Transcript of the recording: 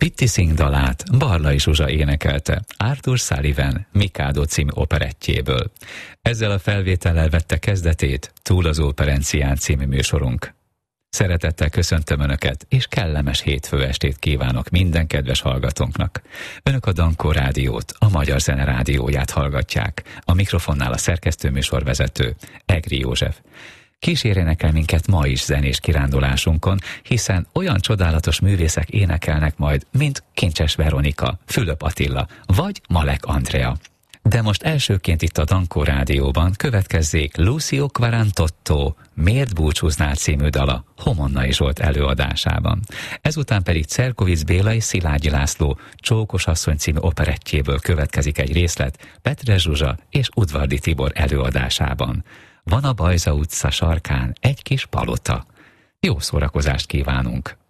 Pitti Singh dalát Barlai Zsuzsa énekelte Arthur Sullivan Mikado című operettjéből. Ezzel a felvétellel vette kezdetét Túl az Operencián című műsorunk. Szeretettel köszöntöm Önöket, és kellemes hétfő estét kívánok minden kedves hallgatónknak. Önök a Dankó Rádiót, a Magyar Zene Rádióját hallgatják. A mikrofonnál a szerkesztőműsorvezető, Egri József. Kísérjenek el minket ma is zenés kirándulásunkon, hiszen olyan csodálatos művészek énekelnek majd, mint Kincses Veronika, Fülöp Attila vagy Malek Andrea. De most elsőként itt a Dankó Rádióban következzék Lucio Quarantotto Miért búcsúznál című dala Homonnai Zsolt előadásában. Ezután pedig Czerkovics Béla és Szilágyi László Csókos asszony című operettjéből következik egy részlet Petre Zsuzsa és Udvardi Tibor előadásában. Van a Bajza utca sarkán egy kis palota. Jó szórakozást kívánunk!